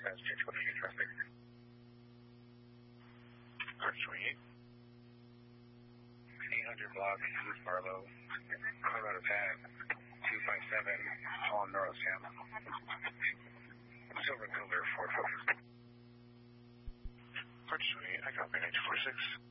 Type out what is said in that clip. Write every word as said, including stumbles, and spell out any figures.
That's change what you traffic. Search twenty-eight. eight hundred block, East Barlow, Colorado Pad, two five seven, on Norosam. Silver Cougar, four four. Search twenty-eight, I copy nine two four six.